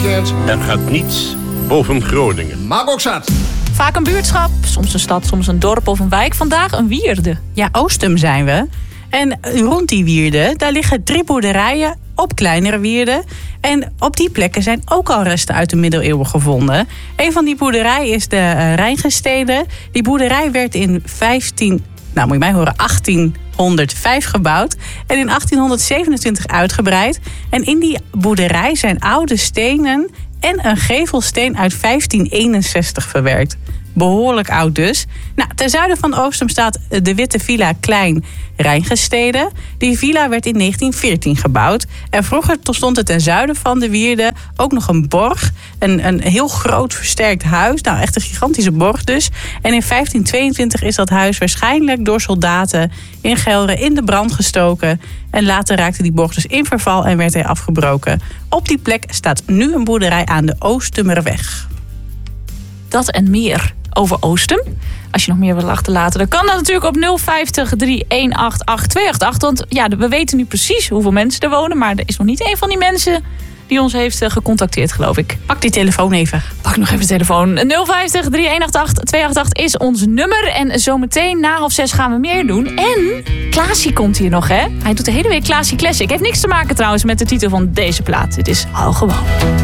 weekend. Er gaat niets boven Groningen. Maak ook zat. Vaak een buurtschap, soms een stad, soms een dorp of een wijk. Vandaag een wierde. Ja, Oostum zijn we. En rond die wierde, daar liggen 3 boerderijen op kleinere wierden. En op die plekken zijn ook al resten uit de middeleeuwen gevonden. Een van die boerderijen is de Rijngestede. Die boerderij werd in 1805 gebouwd en in 1827 uitgebreid. En in die boerderij zijn oude stenen en een gevelsteen uit 1561 verwerkt. Behoorlijk oud dus. Nou, ten zuiden van Oostum staat de witte villa Klein Rijngestede. Die villa werd in 1914 gebouwd. En vroeger stond er ten zuiden van de wierde ook nog een borg. Een heel groot versterkt huis. Nou, echt een gigantische borg dus. En in 1522 is dat huis waarschijnlijk door soldaten in Gelre in de brand gestoken. En later raakte die borg dus in verval en werd hij afgebroken. Op die plek staat nu een boerderij aan de Oostumerweg. Dat en meer over Oostum. Als je nog meer wil achterlaten, dan kan dat natuurlijk op 050 3188 288. Want ja, we weten nu precies hoeveel mensen er wonen. Maar er is nog niet één van die mensen die ons heeft gecontacteerd, geloof ik. Pak die telefoon even. Pak nog even de telefoon. 050 3188 288 is ons nummer. En zometeen na 5:30 gaan we meer doen. En Klaasie komt hier nog, hè? Hij doet de hele week Klaasie Classic. Heeft niks te maken trouwens met de titel van deze plaat. Dit is Hou Gewoon.